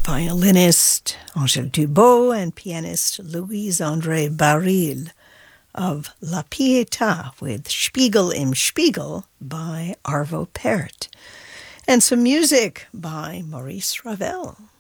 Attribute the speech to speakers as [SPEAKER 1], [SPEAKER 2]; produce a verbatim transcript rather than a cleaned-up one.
[SPEAKER 1] violinist Angèle Dubot and pianist Louise-André Baril of La Pietà with Spiegel im Spiegel by Arvo Pärt, and some music by Maurice Ravel.